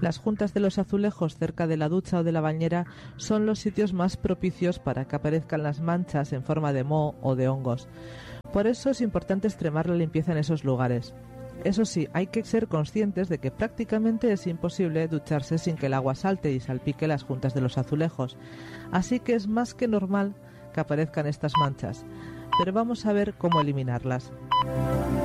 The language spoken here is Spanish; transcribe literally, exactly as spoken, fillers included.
Las juntas de los azulejos cerca de la ducha o de la bañera son los sitios más propicios para que aparezcan las manchas en forma de moho o de hongos. Por eso es importante extremar la limpieza en esos lugares. Eso sí, hay que ser conscientes de que prácticamente es imposible ducharse sin que el agua salte y salpique las juntas de los azulejos. Así que es más que normal que aparezcan estas manchas. Pero vamos a ver cómo eliminarlas.